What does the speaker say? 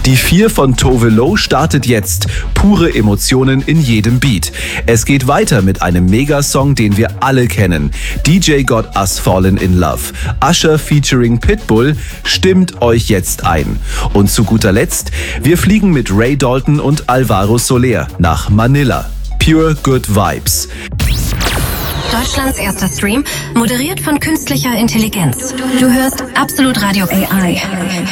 Die 4 von Tove Lo startet jetzt. Pure Emotionen in jedem Beat. Es geht weiter mit einem Megasong, den wir alle kennen. DJ Got Us Fallen in Love. Usher featuring Pitbull. Stimmt euch jetzt ein. Und zu guter Letzt, wir fliegen mit Ray Dalton und Alvaro Soler nach Manila. Pure Good Vibes. Deutschlands erster Stream, moderiert von künstlicher Intelligenz. Du hörst Absolut Radio AI.